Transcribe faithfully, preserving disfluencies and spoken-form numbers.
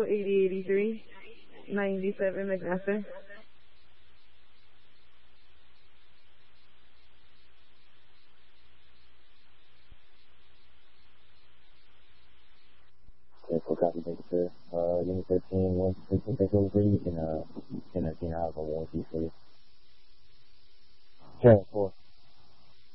two eighty eighty-three, ninety-seven McMaster. Okay, so copy, thank you, sir. Uh, Unit thirteen, one fifteen, take over, you can, uh, can, uh, can have a warranty for you. Sure, four.